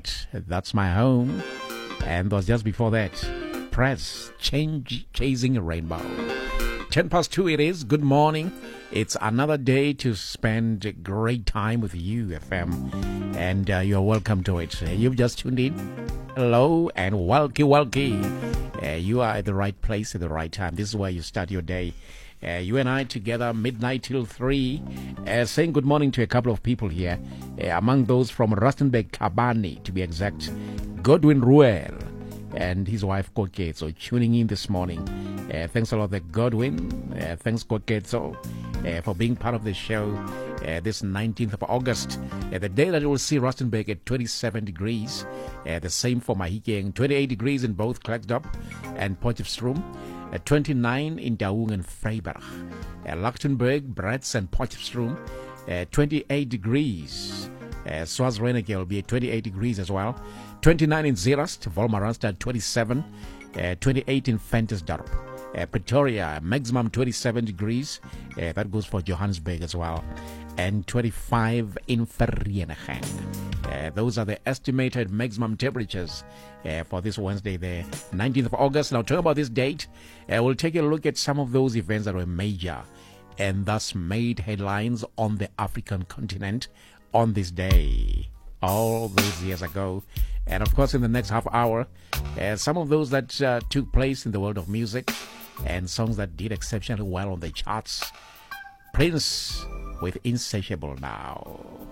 that, That's My Home. And was just before that, Press, Chasing a Rainbow. 2:10 it is. Good morning. It's another day to spend a great time with you, FM. And you're welcome to it. You've just tuned in. Hello and welcome. You are at the right place at the right time. This is where you start your day. You and I together, midnight till 3, saying good morning to a couple of people here. Among those from Rustenburg, Kabani, to be exact, Godwin Ruel and his wife Koketso tuning in this morning. Thanks a lot, Godwin. Thanks, Koketso, for being part of the show this 19th of August. The day that you will see Rustenburg at 27 degrees. The same for Mahikeng, 28 degrees in both Klerksdorp and Potchefstroom. 29 in Daung and Vryburg. Lichtenburg, Bretz and Potchefstroom, 28 degrees. Swazreneke will be at 28 degrees as well. 29 in Zeerust, Wolmaranstad 27, 28 in Ventersdorp. Pretoria, maximum 27 degrees. That goes for Johannesburg as well. And 25 in Vereeniging. Those are the estimated maximum temperatures for this Wednesday, the 19th of August. Now, talking about this date, we'll take a look at some of those events that were major and thus made headlines on the African continent on this day, all those years ago. And of course, in the next half hour, some of those that took place in the world of music and songs that did exceptionally well on the charts. Prince with Insatiable now.